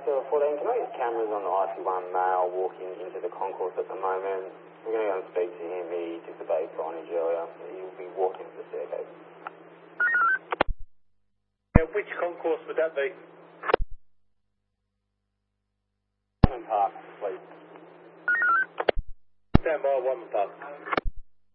to 14, can I get cameras on the IC1 male walking into the concourse at the moment? We're going to go and speak to him. He disobeyed signage earlier. He'll be walking to the staircase. Yeah, which concourse would that be? Park, please. Stand by, Wyman Park.